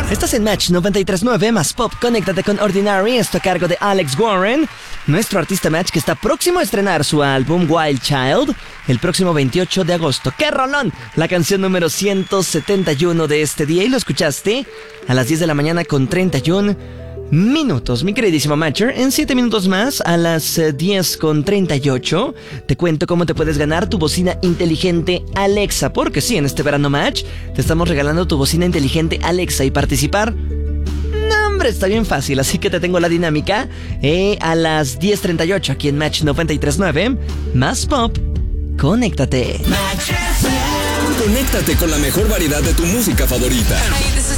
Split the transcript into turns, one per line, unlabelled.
Estás en Match 93.9 más Pop. Conéctate con Ordinary, esto a cargo de Alex Warren, nuestro artista Match que está próximo a estrenar su álbum Wild Child el próximo 28 de agosto. ¡Qué rolón! La canción número 171 de este día, y lo escuchaste a las 10 de la mañana con 31 minutos. Mi queridísimo Matcher, en 7 minutos más, a las 10 con 38, te cuento cómo te puedes ganar tu bocina inteligente Alexa. Porque sí, en este verano Match te estamos regalando tu bocina inteligente Alexa, y participar, no, hombre, está bien fácil. Así que te tengo la dinámica a las 10:38 aquí en Match 93.9 más Pop. Conéctate.
Conéctate con la mejor variedad de tu música favorita.